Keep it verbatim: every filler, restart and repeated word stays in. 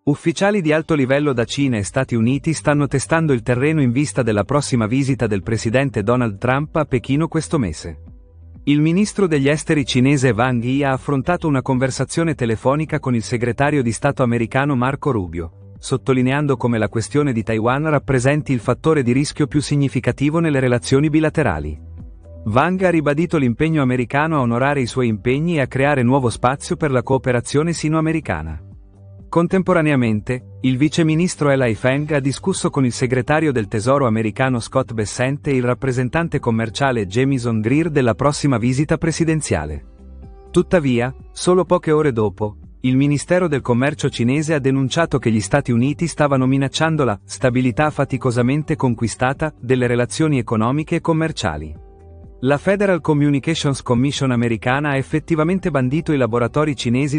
Ufficiali di alto livello da Cina e Stati Uniti stanno testando il terreno in vista della prossima visita del presidente Donald Trump a Pechino questo mese. Il ministro degli esteri cinese Wang Yi ha affrontato una conversazione telefonica con il segretario di Stato americano Marco Rubio, sottolineando come la questione di Taiwan rappresenti il fattore di rischio più significativo nelle relazioni bilaterali. Wang ha ribadito l'impegno americano a onorare i suoi impegni e a creare nuovo spazio per la cooperazione sino-americana. Contemporaneamente, il vice ministro Eli Feng ha discusso con il segretario del Tesoro americano Scott Bessent e il rappresentante commerciale Jamieson Greer della prossima visita presidenziale. Tuttavia, solo poche ore dopo, il Ministero del Commercio cinese ha denunciato che gli Stati Uniti stavano minacciando la stabilità faticosamente conquistata delle relazioni economiche e commerciali. La Federal Communications Commission americana ha effettivamente bandito i laboratori cinesi